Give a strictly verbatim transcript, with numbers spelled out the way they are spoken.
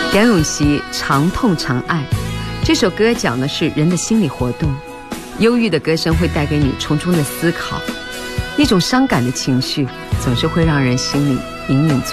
梁咏琪《常痛常爱》这首歌讲的是人的心理活动，忧郁的歌声会带给你重重的思考，一种伤感的情绪总是会让人心里隐隐